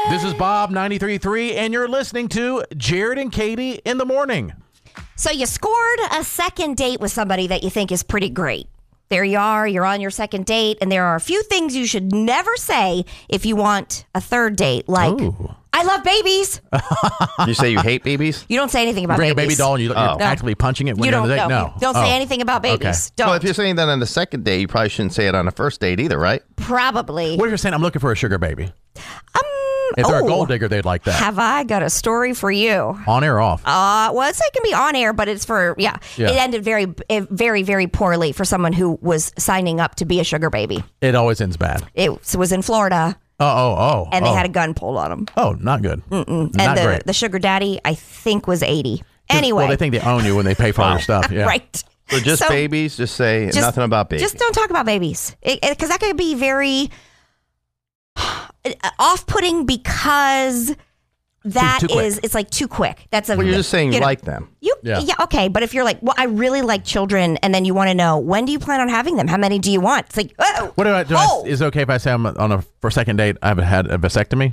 This is Bob 93.3, and you're listening to Jared and Katie in the morning. So you scored a second date with somebody that you think is pretty great. There you are, you're on your second date, and there are a few things you should never say if you want a third date, like, Ooh. I love babies. You say you hate babies? You don't say anything about Bring babies. a baby doll and you're actively punching it when You you're on don't the date? know. No. Don't say anything about babies. Okay. Don't. Well, if you're saying that on the second date, you probably shouldn't say it on the first date either, right? Probably. What if you're saying, I'm looking for a sugar baby? If they're a gold digger, they'd like that. Have I got a story for you? On air or off? Well, it can be on air, but it's for, Yeah. It ended very, very poorly for someone who was signing up to be a sugar baby. It always ends bad. It was in Florida, and they had a gun pulled on them. Oh, not good. Not And great. the sugar daddy, I think, was 80. Anyway. Well, they think they own you when they pay for all your stuff. Yeah. Right. So just babies, just say nothing about babies. Just don't talk about babies. Because that could be very off-putting because that Too quick. it's like too quick. That's Well, you're just saying you like them. Yeah. Okay, but if you're like, well, I really like children, and then you want to know, when do you plan on having them? How many do you want? It's like, oh, What is it okay if I say I'm for a second date, I haven't had a vasectomy?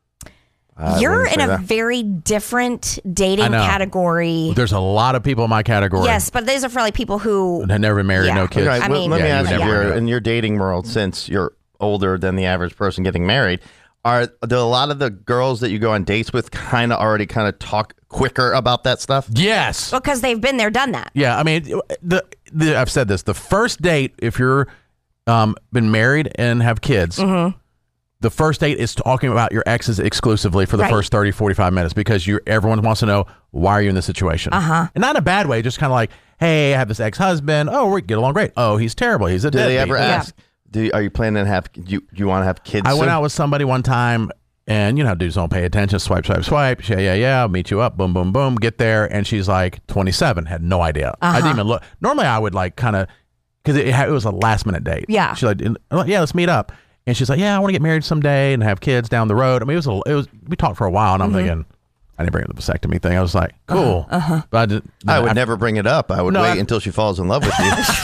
you're wouldn't in say a that. very different dating I know. category. There's a lot of people in my category Yes, but those are for like people who that have never been married, Yeah. no kids. Okay, I well, mean- let me Yeah, you ask would you, never do it. in your dating world, since you're older than the average person getting married, do a lot of the girls that you go on dates with kind of talk quicker about that stuff? Yes. because they've been there, done that. Yeah, I mean, I've said this. The first date, if you're been married and have kids, the first date is talking about your exes exclusively for the Right. first 30, 45 minutes because everyone wants to know, why are you in this situation? And not in a bad way, just kind of like, hey, I have this ex-husband. Oh, we get along great. Oh, he's terrible. He's a Do they deadbeat. ever ask, are you planning to have, you want to have kids I soon? went out with somebody one time, and dudes don't pay attention. Swipe, swipe, swipe. Yeah. Meet you up. Boom, boom, boom. Get there, and she's like 27. Had no idea. I didn't even look. Normally, I would like kind of, because it was a last minute date. Yeah. She's like, yeah, let's meet up. And she's like, yeah, I want to get married someday and have kids down the road. I mean, we talked for a while, and I'm thinking, I didn't bring up the vasectomy thing. I was like, cool. But I would never bring it up. I would wait until she falls in love with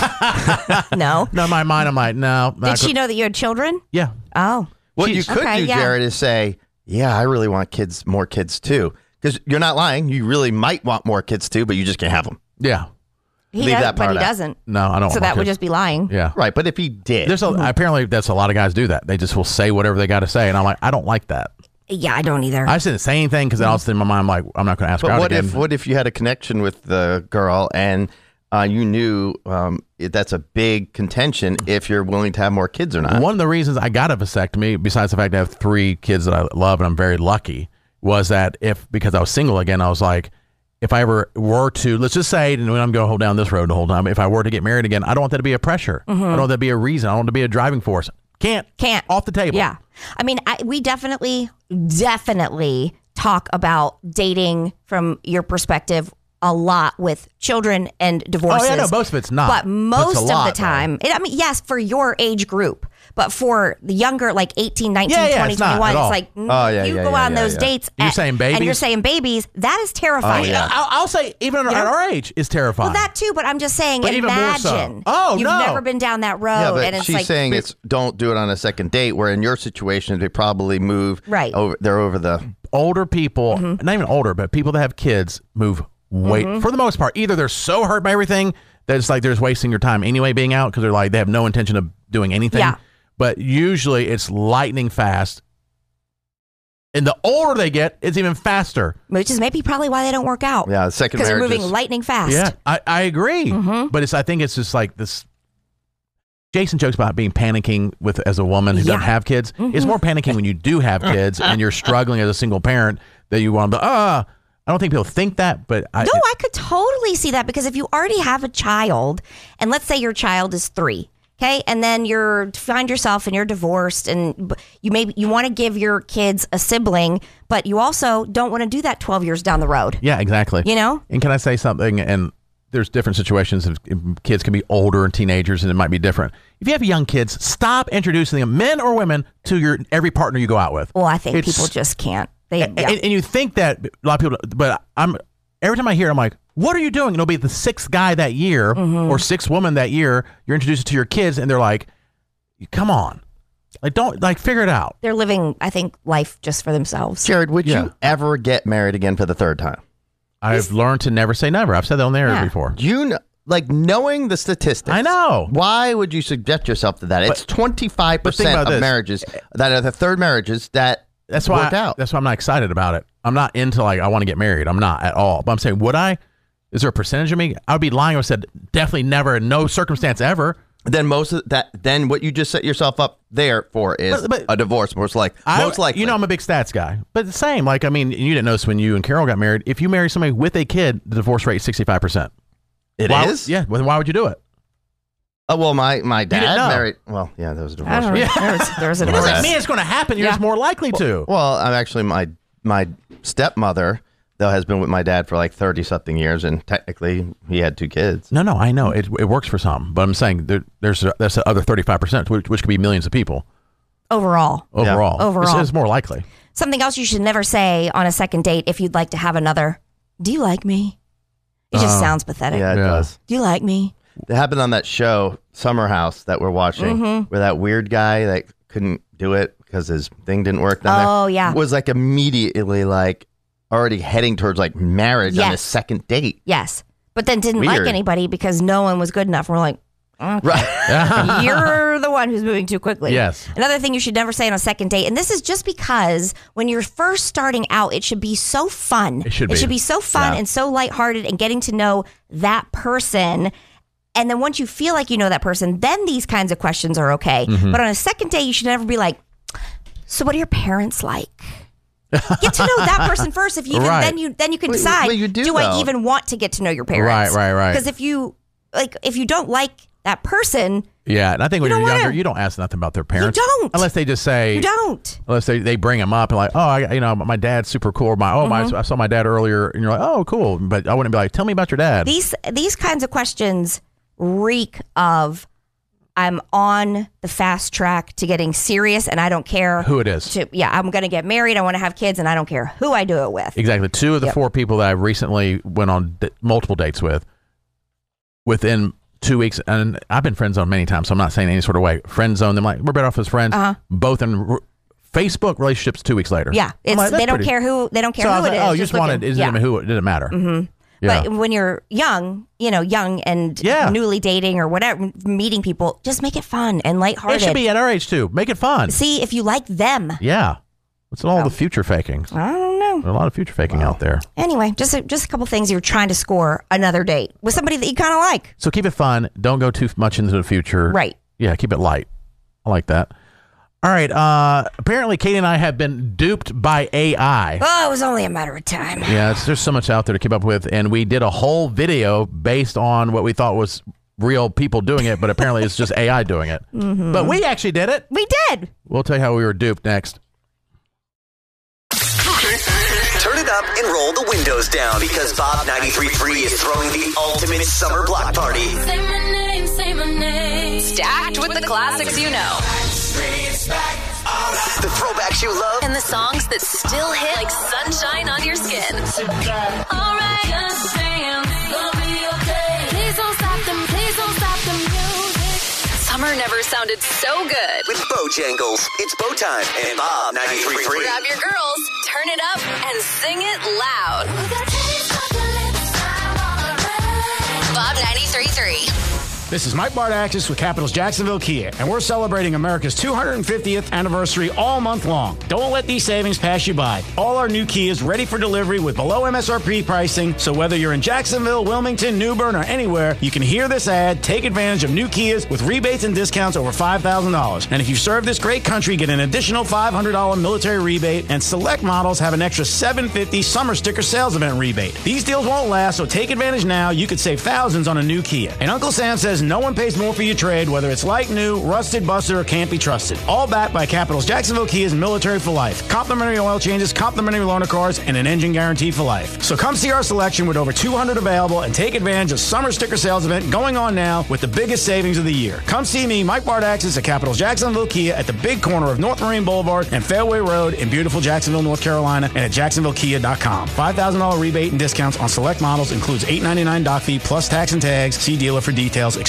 you. No. No, in my mind, I'm like, no. Did she know that you had children? Yeah. Oh. What you could Okay, do, yeah. Jared, is say, yeah, I really want more kids too. Because you're not lying. You really might want more kids too, but you just can't have them. Yeah. He Leave does, that but part he out. doesn't. No, I don't. So want that would kids. just be lying. Yeah. Right, but if he did. Apparently that's a lot of guys do that. They just will say whatever they got to say, and I'm like, I don't like that. Yeah, I don't either. I just didn't say anything because also in my mind I'm like, I'm not going to ask her But out again. what if you had a connection with the girl and you knew that's a big contention if you're willing to have more kids or not? One of the reasons I got a vasectomy, besides the fact I have 3 kids that I love and I'm very lucky, was that because I was single again, I was like, if I ever were to, let's just say, and I'm going to hold down this road the whole time, if I were to get married again, I don't want that to be a pressure. I don't want that to be a reason. I don't want it to be a driving force. Can't. Off the table. Yeah. I mean, we definitely talk about dating from your perspective a lot with children and divorces. Oh, yeah, no, most of it's not. But most a of lot, the time, yes, for your age group, but for the younger, like 18, 19, 20, it's not 21, at all. it's like, yeah, go on those yeah. dates. You're saying babies? And you're saying babies. That is terrifying. yeah. I'll say even at our age is terrifying. Well, that too, but I'm just saying, But even more so. imagine Oh, you've no. never been down that road. Yeah, but and it's she's like, saying don't do it on a second date, where in your situation, they probably move Right. they're over the... older people, not even older, but people that have kids move for the most part. Either they're so hurt by everything that it's like they're just wasting your time anyway being out because they have no intention of doing anything. Yeah. But usually it's lightning fast. And the older they get, it's even faster. which is maybe probably why they don't work out. Yeah, the second Because they're marriage moving is- lightning fast. Yeah, I agree. But I think it's just like this. Jason jokes about being panicking as a woman who doesn't have kids. It's more panicking when you do have kids and you're struggling as a single parent that you want to, I don't think people think that, but I could totally see that, because if you already have a child, and let's say your child is 3, okay, and then you find yourself and you're divorced, and you want to give your kids a sibling, but you also don't want to do that 12 years down the road. Yeah, exactly. You know? And can I say something? And there's different situations. Kids can be older and teenagers, and it might be different. If you have young kids, stop introducing them, men or women, to every partner you go out with. Well, I think people just can't. And you think that a lot of people, but every time I hear it, I'm like, what are you doing? And it'll be the 6th guy that year or 6th woman that year. You're introduced to your kids, and they're like, come on. Like, don't figure it out. They're living, I think, life just for themselves. Jared, would Yeah. you ever get married again for the third time? I've learned to never say never. I've said that on the air before. You know, like knowing the statistics. I know. Why would you subject yourself to that? It's 25% of this. marriages that are the third marriages that That's why. work out. That's why I'm not excited about it. I'm not into like I want to get married. I'm not at all. But I'm saying, would I? Is there a percentage of me? I would be lying if I said definitely never in no circumstance ever. Then most of that. Then what you just set yourself up there for is But- a divorce. Most likely. You know, I'm a big stats guy. But the same. Like, I mean, you didn't notice when you and Carol got married. If you marry somebody with a kid, the divorce rate is 65%. It Why, is. Yeah. Well, then why would you do it? Oh well, my dad didn't know. married. Well, yeah, there was a I divorce. don't rate. know. There's a It doesn't divorce. mean it's going to happen. You're Yeah. just more likely to. Well, I'm actually my stepmother though has been with my dad for like 30 something years, and technically he had 2 kids. No, I know it works for some, but I'm saying that's the other 35%, which could be millions of people Overall. overall. Overall. It's more likely. Something else you should never say on a second date if you'd like to have another. Do you like me? It just sounds pathetic. Yeah, it Yeah. does. Do you like me? It happened on that show Summer House that we're watching, where that weird guy that couldn't do it because his thing didn't work. Down Oh, there, yeah. was like immediately like already heading towards like marriage on Yes. his second date. Yes. But then didn't Weird. like anybody because no one was good enough. We're like, Right. you're the one who's moving too quickly. Yes. Another thing you should never say on a second date, and this is just because when you're first starting out, it should be so fun. It should be. It should be so fun Yeah. and so lighthearted and getting to know that person. And then once you feel like you know that person, then these kinds of questions are okay. Mm-hmm. But on a second date, you should never be like, so what are your parents like? Get to know that person first. If you even, Right. then you can decide. well, you do, I though. even want to get to know your parents? Right. Because if you don't like that person, Yeah, and I think when You you're don't younger, wanna- you don't ask nothing about their parents. don't. Unless they just say, you don't. unless they bring them up and like, oh, my dad's super cool. I saw my dad earlier, and you're like, oh, cool. But I wouldn't be like, tell me about your dad. These kinds of questions reek of I'm on the fast track to getting serious and I don't care Who it is. I'm going to get married. I want to have kids and I don't care who I do it with. Exactly. 2 of the 4 people that I recently went on multiple dates with, within 2 weeks, and I've been friend zoned many times, so I'm not saying any sort of way. Friend zone them, like, we're better off as friends. Both in Facebook relationships 2 weeks later. Yeah, I'm like, they that's don't care who So I it was is. like, oh, you just wanted, looking. it didn't matter. Mm-hmm. Yeah. But when you're young and Yeah. newly dating or whatever, meeting people, just make it fun and It lighthearted. should be at our age too. Make it fun. See if you like them. Yeah. What's all the future faking? I don't know. There's a lot of future faking out there. Anyway, just a couple things you're trying to score another date with somebody that you kind of like. So keep it fun. Don't go too much into the future. Right. Yeah, keep it light. I like that. All right. Apparently, Katie and I have been duped by AI. Oh, it was only a matter of time. Yeah, there's so much out there to keep up with. And we did a whole video based on what we thought was real people doing it, but apparently it's just AI doing it. Mm-hmm. But we actually did it. We did. We'll tell you how we were duped next. Turn it up and roll the windows down because Bob 93.3 is throwing the ultimate summer block party. Say my name, say my name. Stacked with the classics you know. The throwbacks you love And the songs that still hit like sunshine on your skin. Alright, just dance, gonna be okay. Please don't stop the music. Summer never sounded so good. with Bojangles. It's Bow Time and Bob 93.3. Grab your girls, turn it up, and sing it loud. We got taste of the lips, I wanna ride. Bob 93.3. This is Mike Bardaxis with Capitals Jacksonville Kia, and we're celebrating America's 250th anniversary all month long. Don't let these savings pass you by. All our new Kias ready for delivery with below MSRP pricing, so whether you're in Jacksonville, Wilmington, New Bern, or anywhere, you can hear this ad, take advantage of new Kias with rebates and discounts over $5,000. And if you serve this great country, get an additional $500 military rebate, and select models have an extra $750 summer sticker sales event rebate. These deals won't last, so take advantage now. You could save thousands on a new Kia. And Uncle Sam says no one pays more for your trade, whether it's like new, rusted, busted, or can't be trusted. All backed by Capitals Jacksonville Kia's Military for Life. Complimentary oil changes, complimentary loaner cars, and an engine guarantee for life. So come see our selection with over 200 available and take advantage of summer sticker sales event going on now with the biggest savings of the year. Come see me, Mike Bardaxis, at Capitals Jacksonville Kia at the big corner of North Marine Boulevard and Fairway Road in beautiful Jacksonville, North Carolina, and at JacksonvilleKia.com. $5,000 rebate and discounts on select models includes $899 dock fee plus tax and tags. See dealer for details.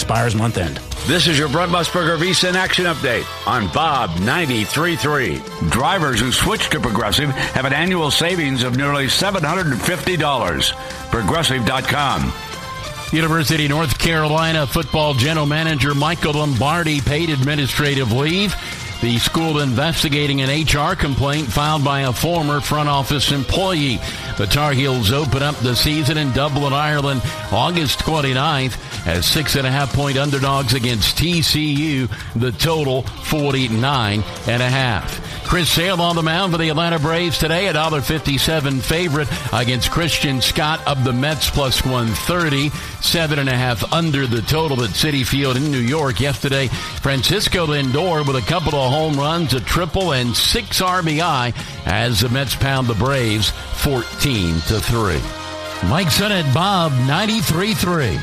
Expires month end. This is your Brent Musburger Visa in Action update on Bob 93.3. Drivers who switch to Progressive have an annual savings of nearly $750. Progressive.com. University of North Carolina football general manager Michael Lombardi paid administrative leave. The school investigating an HR complaint filed by a former front office employee. The Tar Heels open up the season in Dublin, Ireland, August 29th as 6.5-point underdogs against TCU. The total 49.5. Chris Sale on the mound for the Atlanta Braves today, $1.57 favorite against Christian Scott of the Mets plus 130, 7.5 under the total at Citi Field in New York. Yesterday, Francisco Lindor with a couple of home runs, a triple, and 6 RBI as the Mets pound the Braves 14-3. Mike Sennett, Bob 93.3.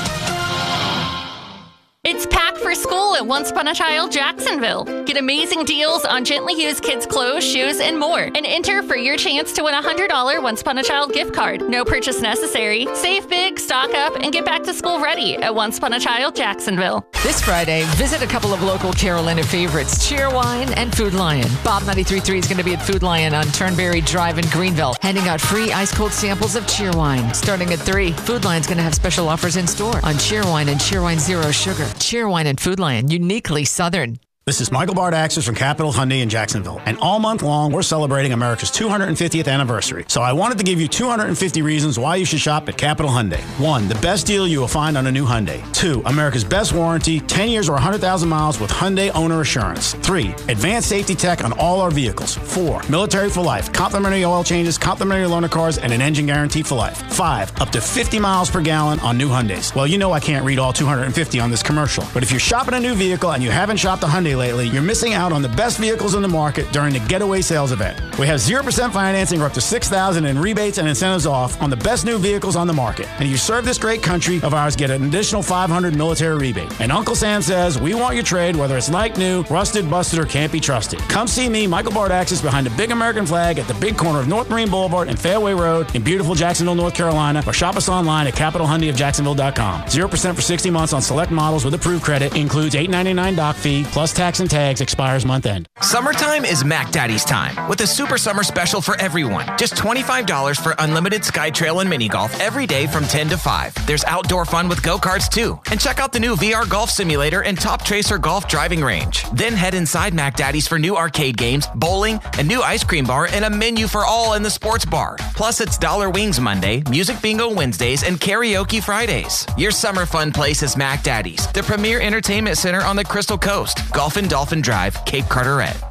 It's Pack for School at Once Upon a Child Jacksonville. Get amazing deals on gently used kids' clothes, shoes, and more. And enter for your chance to win a $100 Once Upon a Child gift card. No purchase necessary. Save big, stock up, and get back to school ready at Once Upon a Child Jacksonville. This Friday, visit a couple of local Carolina favorites, Cheerwine and Food Lion. Bob 93.3 is going to be at Food Lion on Turnberry Drive in Greenville, handing out free ice-cold samples of Cheerwine. Starting at 3, Food Lion's going to have special offers in store on Cheerwine and Cheerwine Zero Sugar. Cheerwine and Food Lion, uniquely Southern. This is Michael Bardaxis from Capital Hyundai in Jacksonville. And all month long, we're celebrating America's 250th anniversary. So I wanted to give you 250 reasons why you should shop at Capital Hyundai. 1, the best deal you will find on a new Hyundai. 2, America's best warranty, 10 years or 100,000 miles with Hyundai Owner Assurance. 3, advanced safety tech on all our vehicles. 4, military for life, complimentary oil changes, complimentary loaner cars, and an engine guarantee for life. 5, up to 50 miles per gallon on new Hyundais. Well, you know I can't read all 250 on this commercial. But if you're shopping a new vehicle and you haven't shopped a Hyundai lately, you're missing out on the best vehicles in the market during the Getaway Sales event. We have 0% financing or up to $6,000 in rebates and incentives off on the best new vehicles on the market. And if you serve this great country of ours, get an additional $500 military rebate. And Uncle Sam says, we want your trade, whether it's like new, rusted, busted, or can't be trusted. Come see me, Michael Bardaxis, behind the big American flag at the big corner of North Marine Boulevard and Fairway Road in beautiful Jacksonville, North Carolina, or shop us online at CapitalHyundaiofJacksonville.com. 0% for 60 months on select models with approved credit. Includes $8.99 doc fee, plus tax and tags. Expires month end. Summertime is Mac Daddy's time with a super summer special for everyone. Just $25 for unlimited SkyTrail and mini golf every day from 10 to 5. There's outdoor fun with go-karts too. And check out the new VR golf simulator and Top Tracer golf driving range. Then head inside Mac Daddy's for new arcade games, bowling, a new ice cream bar, and a menu for all in the sports bar. Plus, it's Dollar Wings Monday, Music Bingo Wednesdays, and Karaoke Fridays. Your summer fun place is Mac Daddy's, the premier entertainment center on the Crystal Coast, Golf and Dolphin Drive, Cape Carteret.